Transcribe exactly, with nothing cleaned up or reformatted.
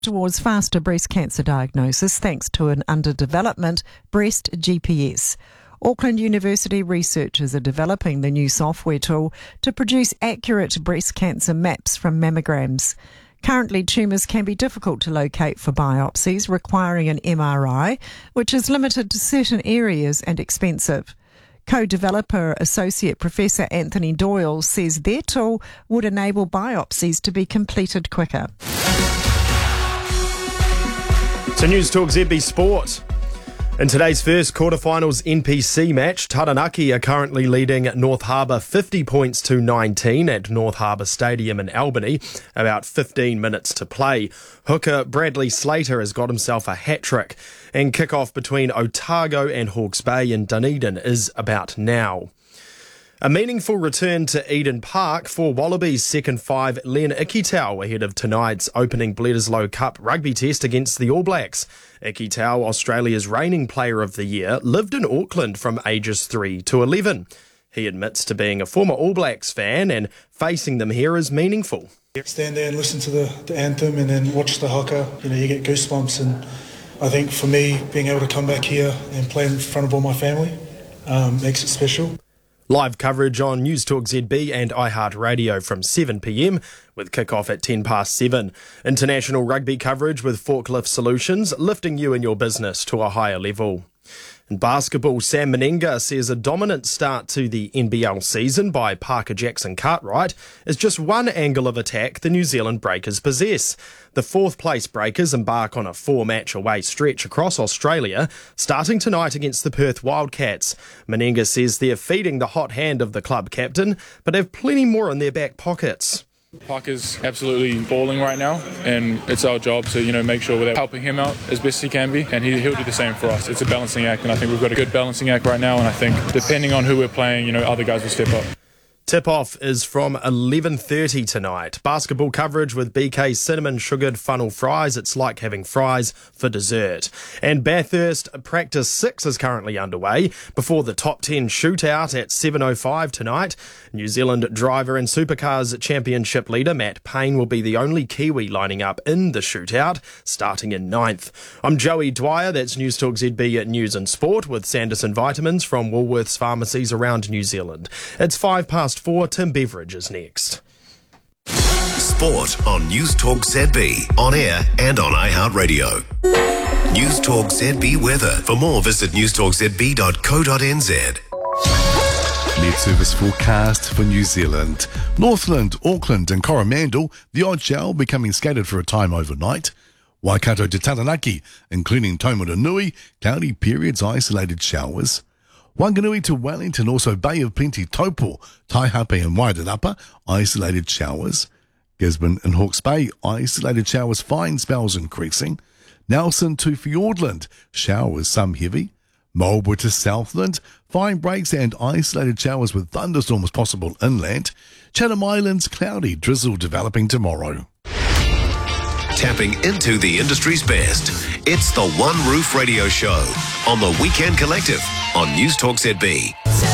towards faster breast cancer diagnosis thanks to an underdevelopment breast G P S. Auckland University researchers are developing the new software tool to produce accurate breast cancer maps from mammograms. Currently, tumours can be difficult to locate for biopsies, requiring an M R I, which is limited to certain areas and expensive. Co-developer Associate Professor Anthony Doyle says their tool would enable biopsies to be completed quicker. So News Talk Z B Sport. In today's first quarterfinals N P C match, Taranaki are currently leading North Harbour fifty points to nineteen at North Harbour Stadium in Albany, about fifteen minutes to play. Hooker Bradley Slater has got himself a hat-trick, and kick-off between Otago and Hawke's Bay in Dunedin is about now. A meaningful return to Eden Park for Wallabies second five Len Ikitau ahead of tonight's opening Bledisloe Cup rugby test against the All Blacks. Ikitau, Australia's reigning Player of the Year, lived in Auckland from ages three to eleven. He admits to being a former All Blacks fan and facing them here is meaningful. Stand there and listen to the, the anthem and then watch the haka. You know, you get goosebumps, and I think for me, being able to come back here and play in front of all my family um, makes it special. Live coverage on News Talk Z B and iHeartRadio from seven p m with kick-off at ten past seven. International rugby coverage with Forklift Solutions, lifting you and your business to a higher level. In basketball, Sam Meninga says a dominant start to the N B L season by Parker Jackson Cartwright is just one angle of attack the New Zealand Breakers possess. The fourth-place Breakers embark on a four-match away stretch across Australia, starting tonight against the Perth Wildcats. Meninga says they're feeding the hot hand of the club captain, but have plenty more in their back pockets. Parker's absolutely balling right now, and it's our job to, you know, make sure we're helping him out as best he can be, and he, he'll do the same for us. It's a balancing act, and I think we've got a good balancing act right now, and I think depending on who we're playing, you know, other guys will step up. Tip-off is from eleven thirty tonight. Basketball coverage with B K's cinnamon sugared funnel fries. It's like having fries for dessert. And Bathurst Practice six is currently underway before the top ten shootout at seven oh five tonight. New Zealand driver and supercars championship leader Matt Payne will be the only Kiwi lining up in the shootout, starting in ninth. I'm Joey Dwyer. That's News Talk Z B at News and Sport with Sanderson Vitamins from Woolworths pharmacies around New Zealand. It's five past four. Tim Beveridge is next. Sport on News Talk Z B, on air and on iHeartRadio. News Talk Z B weather. For more, visit news talk z b dot co dot n z. Net service forecast for New Zealand. Northland, Auckland and Coromandel, the odd shower becoming scattered for a time overnight. Waikato to Taranaki, including Taumarunui, cloudy periods, isolated showers. Wanganui to Wellington, also Bay of Plenty, Taupo, Taihape and Wairarapa, isolated showers. Gisborne and Hawke's Bay, isolated showers, fine spells increasing. Nelson to Fiordland, showers, some heavy. Marlborough to Southland, fine breaks and isolated showers with thunderstorms possible inland. Chatham Islands, cloudy, drizzle developing tomorrow. Tapping into the industry's best. It's the One Roof Radio Show on the Weekend Collective on News Talk Z B.